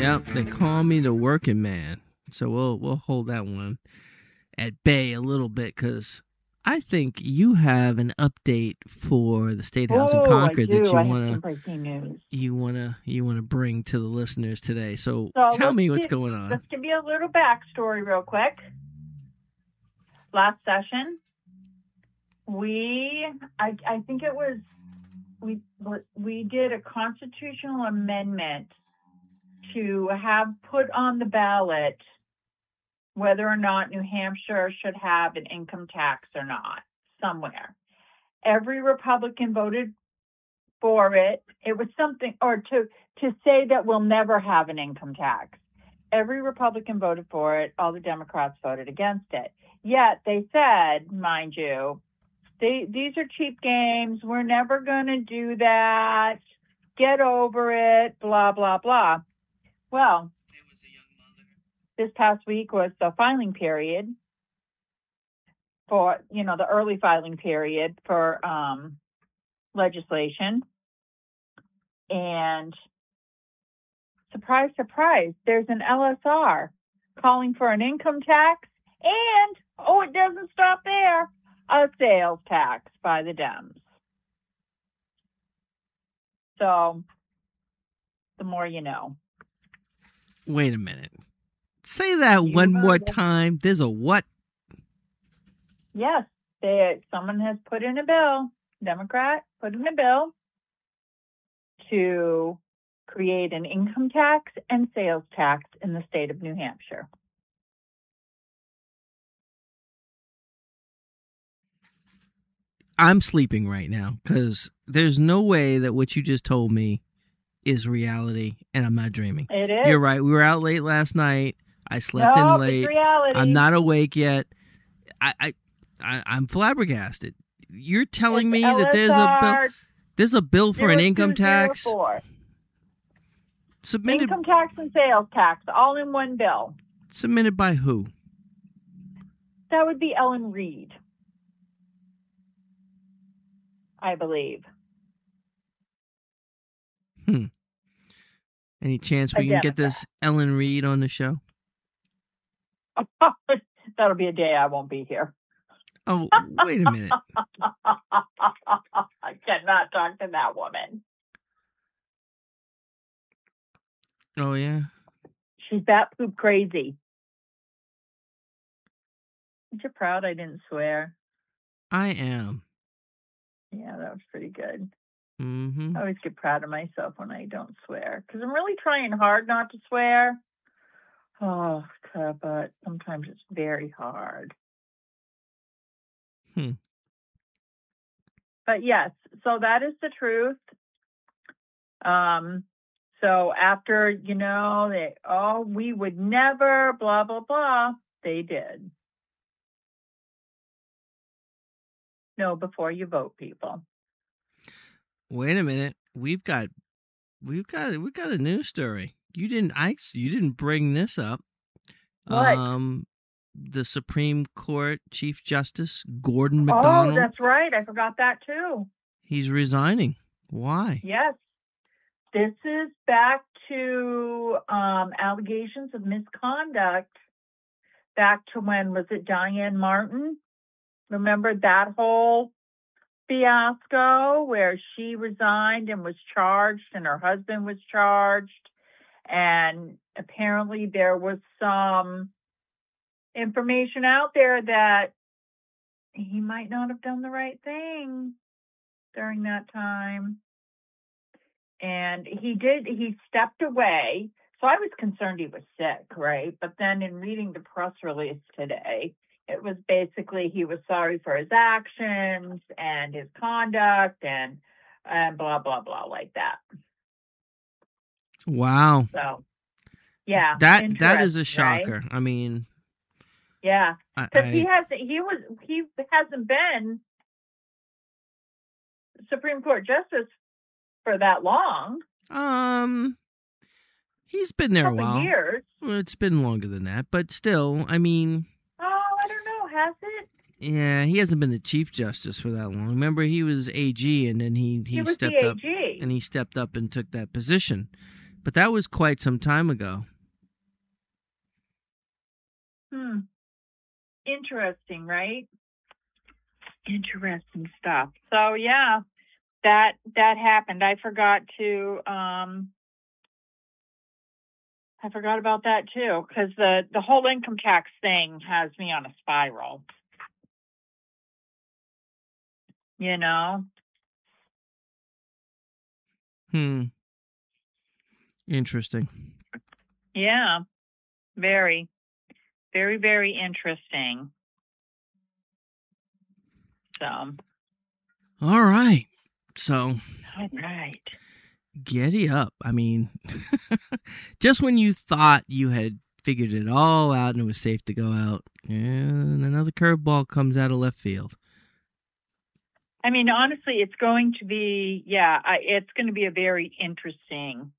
Yep, they call me the working man. So we'll hold that one at bay a little bit because I think you have an update for the State House in Concord that I have some breaking news. you wanna bring to the listeners today. So tell let's me what's going on. Let's give you a little backstory real quick. Last session, I think it was we did a constitutional amendment to have put on the ballot whether or not New Hampshire should have an income tax or not somewhere. Every Republican voted for it. It was something, or to say that we'll never have an income tax. Every Republican voted for it. All the Democrats voted against it. Yet they said, mind you, these are cheap games. We're never going to do that. Get over it, blah, blah, blah. Well, this past week was the filing period for, the early filing period for legislation. And surprise, surprise, there's an LSR calling for an income tax and, it doesn't stop there, a sales tax by the Dems. So, the more you know. Wait a minute. Say that one more time. There's a what? Yes. Someone has put in a bill, Democrat put in a bill to create an income tax and sales tax in the state of New Hampshire. I'm sleeping right now because there's no way that what you just told me is reality, and I'm not dreaming. It is. You're right. We were out late last night. I slept in late. It's reality. I'm not awake yet. I'm flabbergasted. You're telling me that there's a bill for an income tax submitted, income tax and sales tax all in one bill. Submitted by who? That would be Ellen Reed, I believe. Any chance we can get this Ellen Reed on the show? That'll be a day I won't be here. Oh, wait a minute. I cannot talk to that woman. Oh, yeah? She's bat poop crazy. Aren't you proud I didn't swear? I am. Yeah, that was pretty good. Mm-hmm. I always get proud of myself when I don't swear because I'm really trying hard not to swear. Oh, but sometimes it's very hard. But yes, so that is the truth. So after, we would never, blah, blah, blah, they did. No, before you vote, people. Wait a minute. We've got a news story. You didn't bring this up. What? The Supreme Court Chief Justice Gordon MacDonald. Oh, that's right. I forgot that too. He's resigning. Why? Yes. This is back to allegations of misconduct back to when, was it Diane Martin? Remember that whole fiasco where she resigned and was charged and her husband was charged, and apparently there was some information out there that he might not have done the right thing during that time. And he stepped away. So I was concerned he was sick, right? But then in reading the press release today, it was basically he was sorry for his actions and his conduct and blah, blah, blah, like that. Wow. So, yeah. That is a shocker. Right? I mean, yeah. Because he hasn't been Supreme Court Justice for that long. He's been there a while. Years. Well, it's been longer than that, but still, I mean. Oh, I don't know. Has it? Yeah, he hasn't been the Chief Justice for that long. Remember, he was AG, and then he stepped up, and he stepped up and took that position. But that was quite some time ago. Interesting, right? Interesting stuff. So yeah, that happened. I forgot about that too, because the whole income tax thing has me on a spiral. You know? Interesting. Yeah. Very, very, very interesting. So. All right. So. All right. Giddy up. I mean, just when you thought you had figured it all out and it was safe to go out, and another curveball comes out of left field. I mean, honestly, it's going to be, it's going to be a very interesting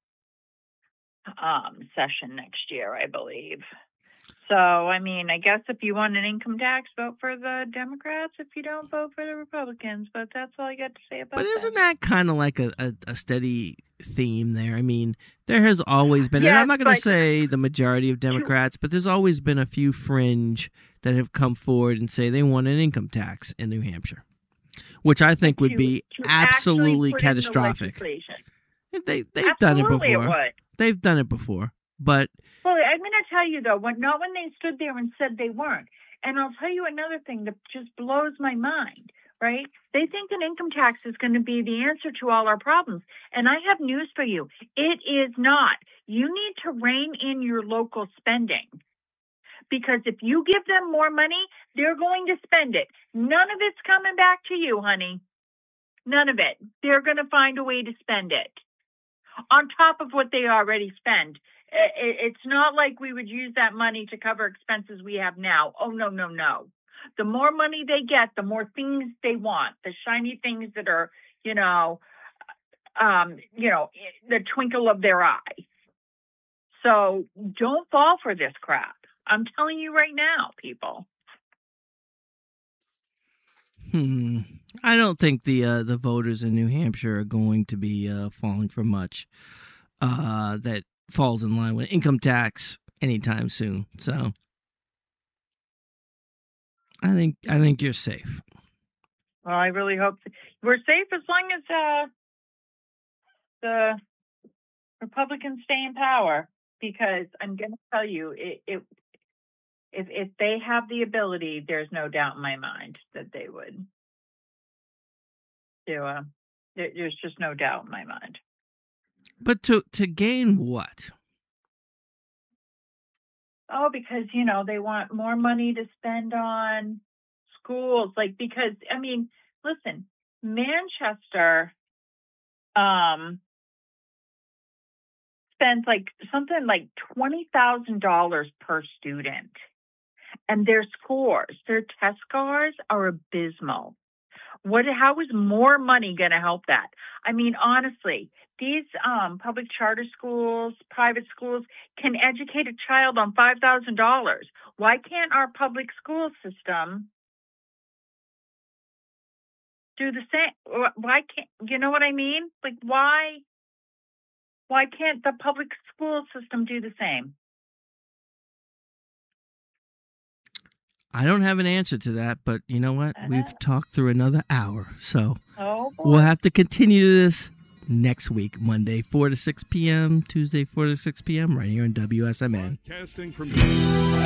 session next year, I believe. So, I mean, I guess if you want an income tax, vote for the Democrats. If you don't, vote for the Republicans. But that's all I got to say about that. But isn't that kind of like a steady theme there? I mean, there has always been, and I'm not going to say the majority of Democrats, but there's always been a few fringe that have come forward and say they want an income tax in New Hampshire, which I think would be absolutely catastrophic. They've done it before. They've done it before. But well, I'm going to tell you though, not when they stood there and said they weren't. And I'll tell you another thing that just blows my mind. Right? They think an income tax is going to be the answer to all our problems. And I have news for you. It is not. You need to rein in your local spending. Because if you give them more money, they're going to spend it. None of it's coming back to you, honey. None of it. They're going to find a way to spend it on top of what they already spend. It's not like we would use that money to cover expenses we have now. Oh, no, no, no. The more money they get, the more things they want, the shiny things that are, the twinkle of their eye. So don't fall for this crap. I'm telling you right now, people. I don't think the voters in New Hampshire are going to be falling for much that falls in line with income tax anytime soon. So I think you're safe. Well, I really hope we're safe as long as the Republicans stay in power. Because I'm going to tell you, if they have the ability, there's no doubt in my mind that they would. There's just no doubt in my mind. But to gain what? Oh, because, they want more money to spend on schools. Because, I mean, listen, Manchester spends something like $20,000 per student. And their test scores are abysmal. How is more money going to help that? I mean, honestly, these public charter schools, private schools can educate a child on $5,000. Why can't our public school system do the same? Why can't, you know what I mean? Why can't the public school system do the same? I don't have an answer to that, but you know what? We've talked through another hour, so we'll have to continue this next week, Monday, 4 to 6 p.m., Tuesday, 4 to 6 p.m., right here on WSMN.